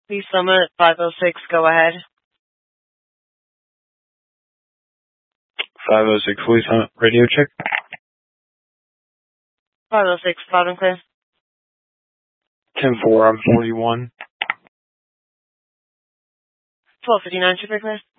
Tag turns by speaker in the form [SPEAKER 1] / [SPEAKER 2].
[SPEAKER 1] Please Summit 506, go ahead.
[SPEAKER 2] 506, Police Summit, radio check.
[SPEAKER 1] 506, loud and clear.
[SPEAKER 2] 10-4, I'm 41.
[SPEAKER 1] 1259, super clear.